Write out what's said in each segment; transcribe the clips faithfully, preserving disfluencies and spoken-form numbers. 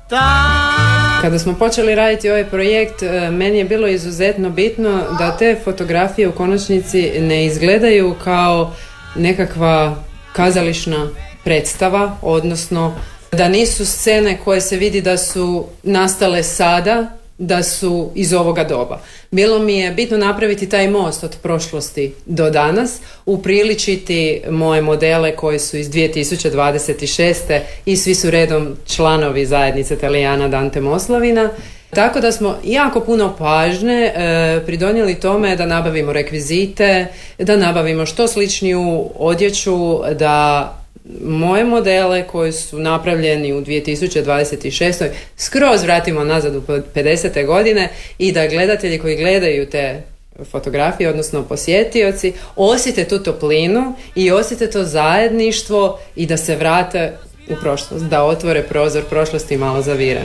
Kada smo počeli raditi ovaj projekt, meni je bilo izuzetno bitno da te fotografije u konačnici ne izgledaju kao nekakva kazališna predstava, odnosno da nisu scene koje se vidi da su nastale sada, da su iz ovoga doba. Bilo mi je bitno napraviti taj most od prošlosti do danas, upriličiti moje modele koji su iz dvije tisuće dvadeset šeste i svi su redom članovi zajednice Talijana Dante Moslavina. Tako da smo jako puno pažnje e, pridonijeli tome da nabavimo rekvizite, da nabavimo što sličniju odjeću, da moje modele koji su napravljeni u dvije tisuće dvadeset šestoj skroz vratimo nazad u pedesete godine i da gledatelji koji gledaju te fotografije, odnosno posjetioci, osjete tu toplinu i osjete to zajedništvo i da se vrate u prošlost, da otvore prozor prošlosti i malo zavire.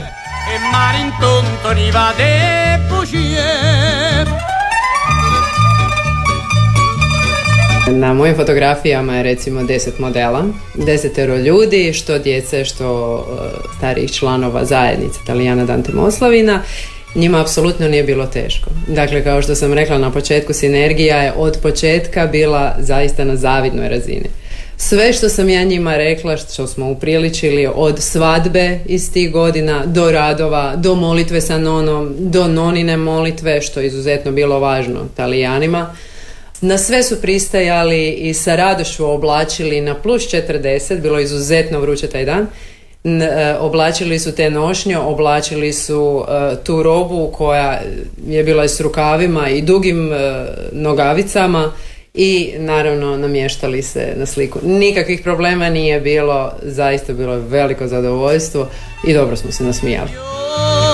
Na mojim fotografijama je recimo deset modela, desetero ljudi, što djece, što uh, starijih članova zajednice Talijana Dante Moslavina. Njima apsolutno nije bilo teško. Dakle, kao što sam rekla na početku, sinergija je od početka bila zaista na zavidnoj razini. Sve što sam ja njima rekla, što smo upriličili od svadbe iz tih godina, do radova, do molitve sa nonom, do nonine molitve, što je izuzetno bilo važno Talijanima, na sve su pristajali i sa radošću oblačili na plus četrdeset, bilo izuzetno vruće taj dan. Oblačili su te nošnje, oblačili su uh, tu robu koja je bila i s rukavima i dugim uh, nogavicama i naravno namještali se na sliku. Nikakvih problema nije bilo, zaista bilo veliko zadovoljstvo i dobro smo se nasmijali.